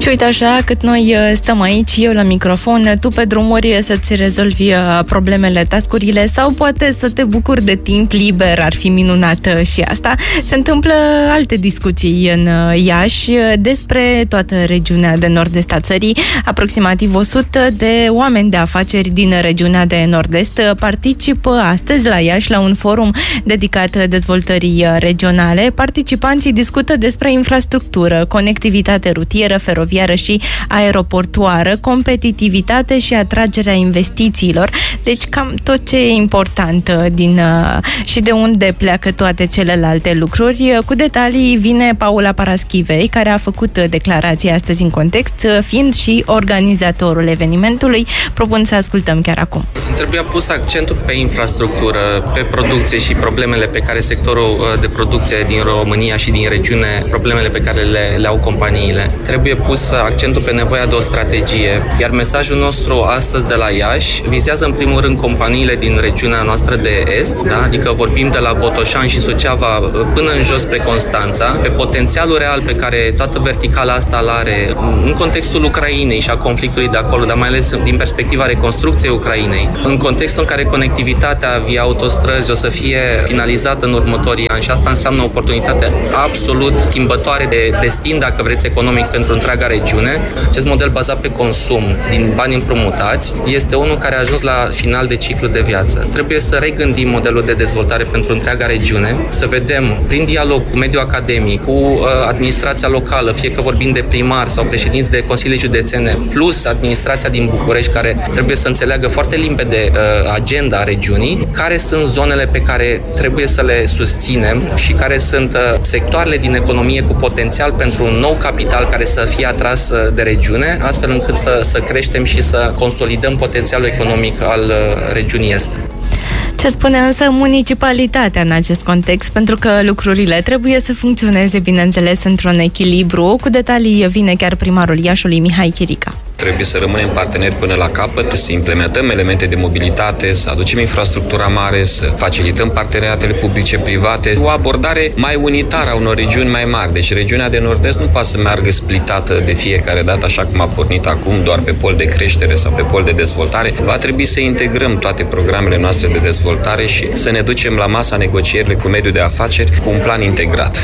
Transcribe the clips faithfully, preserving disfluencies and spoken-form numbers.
Și uite așa, cât noi stăm aici, eu la microfon, tu pe drumuri să-ți rezolvi problemele, tascurile sau poate să te bucuri de timp liber, ar fi minunat și asta. Se întâmplă alte discuții în Iași despre toată regiunea de nord-est a țării. Aproximativ o sută de oameni de afaceri din regiunea de nord-est participă astăzi la Iași la un forum dedicat dezvoltării regionale. Participanții discută despre infrastructură, conectivitate rutieră, feroviară și aeroportuară, competitivitate și atragerea investițiilor. Deci cam tot ce e important din, și de unde pleacă toate celelalte lucruri. Cu detalii vine Paula Paraschivei, care a făcut declarația astăzi în context, fiind și organizatorul evenimentului. Propun să ascultăm chiar acum. Trebuia pus accentul pe infrastructură, pe producție și problemele pe care sectorul de producție din România și din regiune, problemele pe care le, le au companiile. Trebuie pus accentul pe nevoia de o strategie, iar mesajul nostru astăzi de la Iași vizează în primul rând companiile din regiunea noastră de est, da? Adică vorbim de la Botoșani și Suceava până în jos spre Constanța, pe potențialul real pe care toată verticala asta îl are în contextul Ucrainei și a conflictului de acolo, dar mai ales din perspectiva reconstrucției Ucrainei, în contextul în care conectivitatea via autostrăzi o să fie finalizată în următorii ani și asta înseamnă o oportunitate absolut schimbătoare de destin, dacă vreți, economic pentru întreaga regiune. Acest model bazat pe consum din bani împrumutați este unul care a ajuns la final de ciclu de viață. Trebuie să regândim modelul de dezvoltare pentru întreaga regiune, să vedem prin dialog cu mediul academic, cu uh, administrația locală, fie că vorbim de primar sau președinți de consilii județene, plus administrația din București, care trebuie să înțeleagă foarte limpede uh, agenda regiunii, care sunt zonele pe care trebuie să le susținem și care sunt uh, sectoarele din economie cu potențial pentru un nou capital care să fie atras uh, de regiune, astfel încât să, să creștem și să consolidăm potențialul economic al uh, regiunii est. Ce spune însă municipalitatea în acest context? Pentru că lucrurile trebuie să funcționeze, bineînțeles, într-un echilibru. Cu detalii vine chiar primarul Iașului, Mihai Chirica. Trebuie să rămânem parteneri până la capăt, să implementăm elemente de mobilitate, să aducem infrastructura mare, să facilităm parteneriatele publice-private, o abordare mai unitară a unor regiuni mai mari. Deci regiunea de nord-est nu poate să meargă splitată de fiecare dată, așa cum a pornit acum, doar pe pol de creștere sau pe pol de dezvoltare. Va trebui să integrăm toate programele noastre de dezvoltare și să ne ducem la masa negocierile cu mediul de afaceri cu un plan integrat.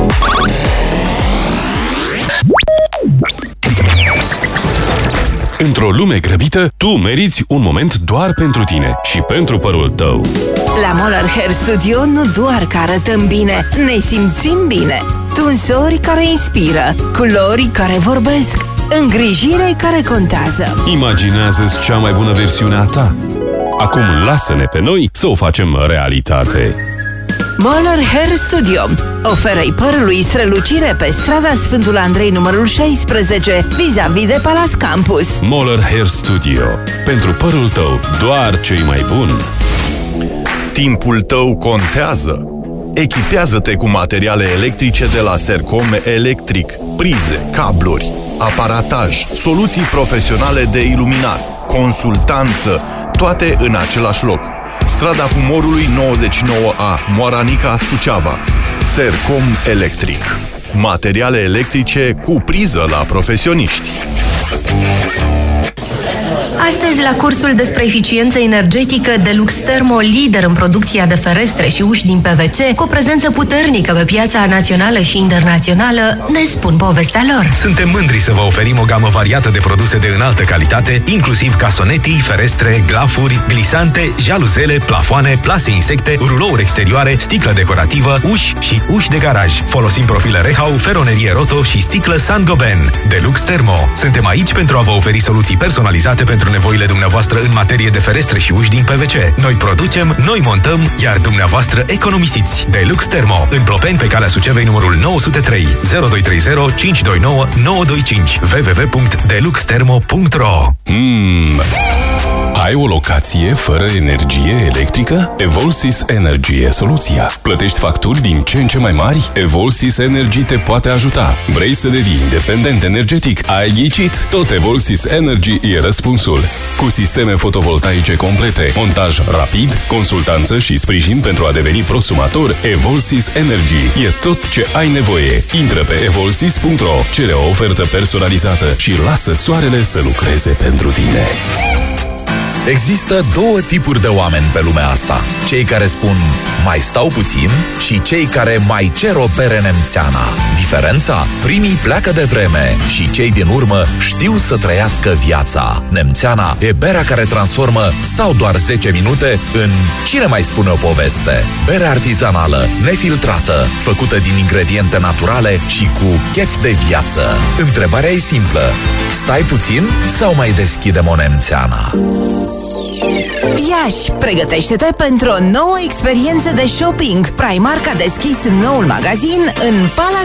Într-o lume grăbită, tu meriți un moment doar pentru tine și pentru părul tău. La Molar Hair Studio nu doar că arătăm bine, ne simțim bine. Tunsori care inspiră, culori care vorbesc, îngrijire care contează. Imaginează-ți cea mai bună versiune a ta. Acum lasă-ne pe noi să o facem realitate. Molar Hair Studio oferă-i părului strălucire pe strada Sfântul Andrei numărul șaisprezece, vis-a-vis de Palace Campus. Molar Hair Studio. Pentru părul tău, doar cei mai buni. Timpul tău contează. Echipează-te cu materiale electrice de la Sercom Electric, prize, cabluri, aparataj, soluții profesionale de iluminat, consultanță, toate în același loc. Strada Humorului nouăzeci și nouă A, Moaranica, Suceava. Sercom Electric. Materiale electrice cu priză la profesioniști. Astăzi, la cursul despre eficiență energetică, Delux Thermo, lider în producția de ferestre și uși din P V C, cu o prezență puternică pe piața națională și internațională, ne spun povestea lor. Suntem mândri să vă oferim o gamă variată de produse de înaltă calitate, inclusiv casonetii, ferestre, glafuri, glisante, jaluzele, plafoane, plase insecte, rulouri exterioare, sticlă decorativă, uși și uși de garaj. Folosim profile Rehau, feronerie Roto și sticlă Saint-Gobain. Delux Thermo. Suntem aici pentru a vă oferi soluții personalizate pentru nevoile dumneavoastră în materie de ferestre și uși din P V C. Noi producem, noi montăm, iar dumneavoastră economisiți. Delux Thermo. În Plopeni, pe calea Sucevei, numărul nouă sute trei, zero doi trei zero cinci doi nouă nouă doi cinci, w w w punct delux thermo punct ro. Mmm, Ai o locație fără energie electrică? Evolsys Energy e soluția. Plătești facturi din ce în ce mai mari? Evolsys Energy te poate ajuta. Vrei să devii independent energetic? Ai ghicit? Tot Evolsys Energy e răspunsul. Cu sisteme fotovoltaice complete, montaj rapid, consultanță și sprijin pentru a deveni prosumator, Evolsys Energy e tot ce ai nevoie. Intră pe evolsys punct ro, cere o ofertă personalizată și lasă soarele să lucreze pentru tine. Există două tipuri de oameni pe lumea asta. Cei care spun mai stau puțin și cei care mai cer o bere nemțeana. Diferența? Primii pleacă de vreme și cei din urmă știu să trăiască viața. Nemțeana e berea care transformă stau doar zece minute în cine mai spune o poveste. Bere artizanală, nefiltrată, făcută din ingrediente naturale și cu chef de viață. Întrebarea e simplă. Stai puțin sau mai deschidem o nemțeana? Iași, pregătește-te pentru o nouă experiență de shopping. Primark a deschis noul magazin în Palace